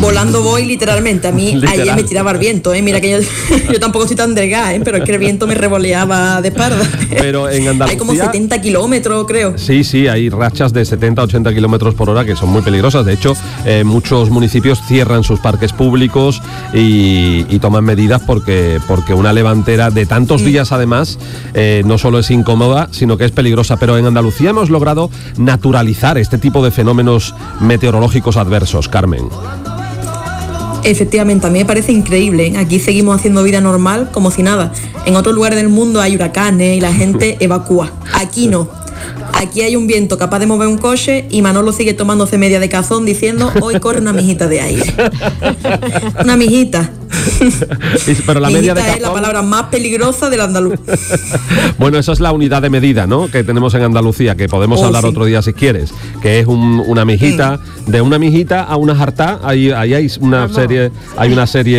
Volando voy literalmente. A mí ayer me tiraba el viento, Mira que yo tampoco soy tan delgada, pero es que el viento me revoleaba de espalda. Pero en Andalucía... Hay como 70 kilómetros, creo. Sí, hay rachas de 70-80 kilómetros por hora que son muy peligrosas. De hecho, muchos municipios cierran sus parques públicos y toman medidas porque una levantera de tantos días, además, no solo es incómoda, sino que es peligrosa. Pero en Andalucía hemos logrado naturalizar este tipo de fenómenos meteorológicos adversos, Carmen. Efectivamente, a mí me parece increíble. Aquí seguimos haciendo vida normal como si nada. En otros lugares del mundo hay huracanes y la gente evacúa. Aquí no. Aquí hay un viento capaz de mover un coche y Manolo sigue tomándose media de cazón diciendo: hoy corre una mijita de aire. Una mijita. Pero la media de cazón es la palabra más peligrosa del andaluz. Bueno, esa es la unidad de medida, ¿no?, que tenemos en Andalucía, que podemos hablar otro día si quieres, que es una mijita. De una mijita a una jartá, ahí hay una serie, hay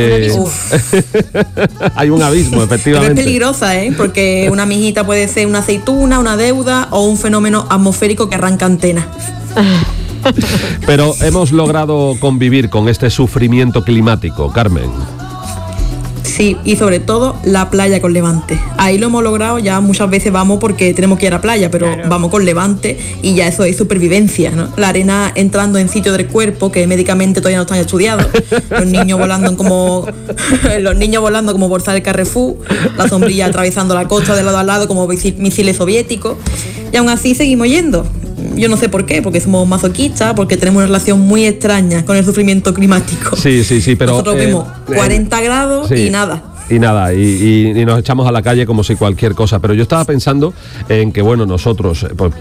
hay un abismo, efectivamente. Pero es peligrosa, porque una mijita puede ser una aceituna, una deuda o un fenómeno atmosférico que arranca antenas. Pero hemos logrado convivir con este sufrimiento climático, Carmen. Sí, y sobre todo la playa con levante. Ahí lo hemos logrado, ya muchas veces vamos porque tenemos que ir a la playa, pero claro, vamos con levante y ya eso es supervivencia, ¿no? La arena entrando en sitio del cuerpo que médicamente todavía no están estudiados. Los niños volando como bolsa del Carrefour, la sombrilla atravesando la costa de lado a lado como misiles soviéticos. Y aún así seguimos yendo. Yo no sé por qué, porque somos masoquistas, porque tenemos una relación muy extraña con el sufrimiento climático. Sí, pero... Nosotros vemos 40 grados y nada. Y nos echamos a la calle como si cualquier cosa. Pero yo estaba pensando en que, bueno, nosotros... pues